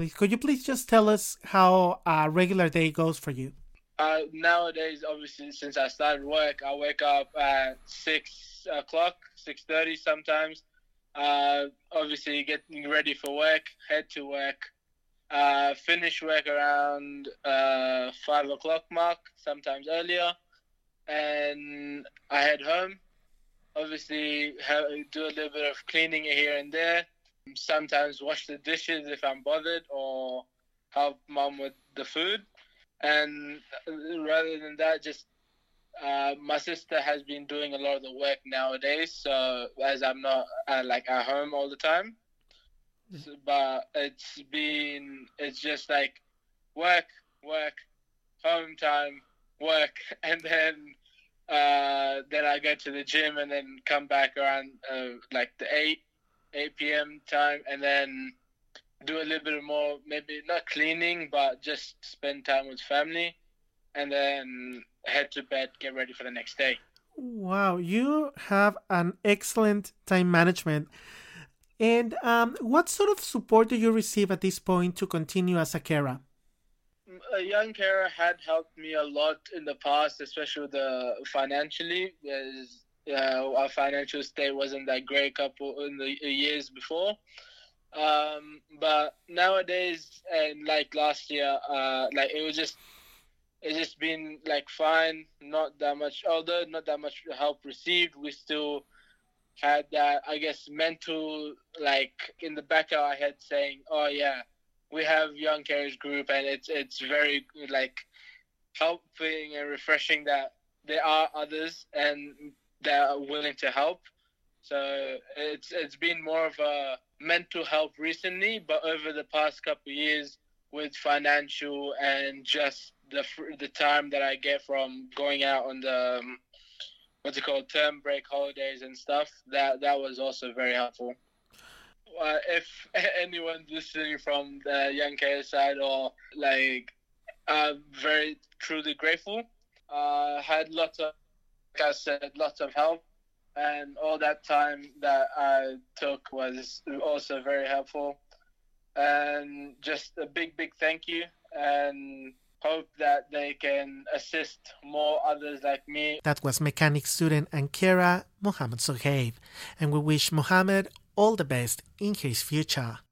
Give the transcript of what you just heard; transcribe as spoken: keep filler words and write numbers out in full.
Could you please just tell us how a regular day goes for you? Uh, nowadays, obviously, since I started work, I wake up at six o'clock, six thirty sometimes. Uh, obviously, getting ready for work, head to work, uh, finish work around uh, five o'clock mark, sometimes earlier, and I head home. Obviously, have, do a little bit of cleaning here and there. Sometimes wash the dishes if I'm bothered, or help mom with the food. And rather than that, just uh, my sister has been doing a lot of the work nowadays. So as I'm not uh, like at home all the time, so, but it's been it's just like work, work, home time, work, and then uh, then I go to the gym and then come back around uh, like the eight eight p.m. time, and then do a little bit more, maybe not cleaning, but just spend time with family, and then head to bed, get ready for the next day. Wow, you have an excellent time management. And um, what sort of support do you receive at this point to continue as a carer? A young carer had helped me a lot in the past, especially with the financially. As, uh, our financial state wasn't that great a couple in the years before. Um, but nowadays, and like last year, uh, like it was just it's just been like fine, not that much. Although not that much help received, we still had that, I guess, mental, like in the back of our head saying, "Oh yeah, we have Young Carers Group," and it's it's very like helping and refreshing that there are others and that are willing to help. So it's it's been more of a mental health recently, but over the past couple of years, with financial and just the the time that I get from going out on the um, what's it called, term break holidays and stuff, that that was also very helpful. Uh, if anyone's listening from the Young Care side, or like, I'm very truly grateful. Uh, had lots of, like I said, lots of help, and all that time that I took was also very helpful. And just a big, big thank you, and hope that they can assist more others like me. That was mechanic student and carer Mohammed Sohaib, and we wish Mohammed all the best in his future.